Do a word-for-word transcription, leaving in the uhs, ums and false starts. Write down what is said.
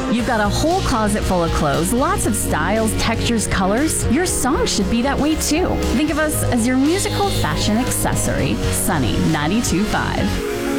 You've got a whole closet full of clothes, lots of styles, textures, colors. Your song should be that way too. Think of us as your musical fashion accessory. Sunny ninety-two point five.